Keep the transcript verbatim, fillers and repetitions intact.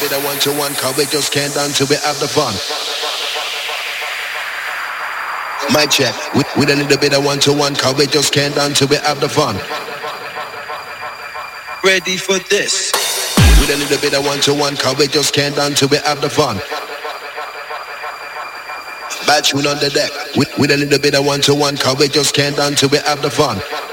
bit of one to one, cause we just can't dance till we have the fun. My check, we, we don't need a bit of one to one, cause we just can't dance till we have the fun. Ready for this? We don't need a bit of one to one, cause we just can't dance till we have the fun. Bad tune on the deck. We, we don't need a bit of one to one, cause we just can't dance till we have the fun.